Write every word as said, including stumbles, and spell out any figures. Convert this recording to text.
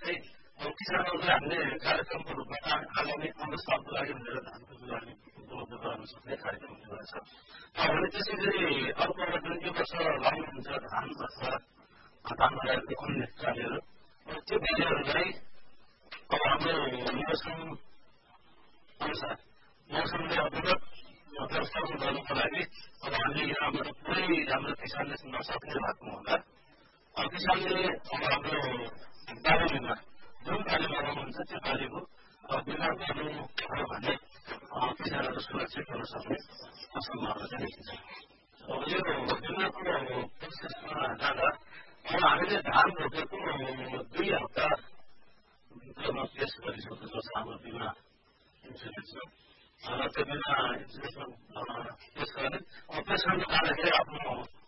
साथै किसानहरूलाई हामीले कार्यक्रमको रूपमा आगामी आउँदो सालको लागि भनेर धानको बिउहरू उपलब्ध गराउन सक्ने कार्यक्रम हुनेछ। भने त्यसै गरी अर्को यो वर्ष लाउनुहुन्छ धान अथवा धान लगायतको अन्य कार्यहरू त्यो बिउहरूलाई अब हाम्रो मौसम अनुसार मौसमले अनुगत व्यवस्थापन गर्नुको लागि अब हामीले यहाँबाट पुरै हाम्रो किसानले नसक्ने भएको हुँदा किसानले अब हाम्रो बालीमा जुन बाली लगाउनुहुन्छ त्यो बालीको बिमा गर्नु भने किसानहरू सुरक्षित हुन सक्ने सम्भावना चाहिँ देखिन्छ। अब यो बिमाको प्रोसेसमा जाँदा अब हामीले धान रोपेको दुई हप्ता भित्रमा पेश गरिसकेको छ हाम्रो बिमा इन्सुरेन्समा र त्यो बिमा इन्सुरेन्समा पेश गर्ने पेश गर्नु जाँदाखेरि आफ्नो